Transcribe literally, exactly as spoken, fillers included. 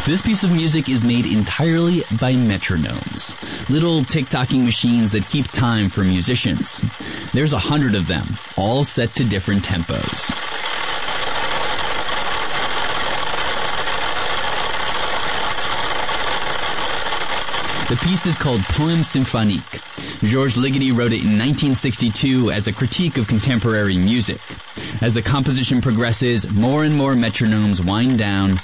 This piece of music is made entirely by metronomes, little tick-tocking machines that keep time for musicians. There's a hundred of them, all set to different tempos. The piece is called Poème Symphonique. Georges Ligeti wrote it in nineteen sixty-two as a critique of contemporary music. As the composition progresses, more and more metronomes wind down,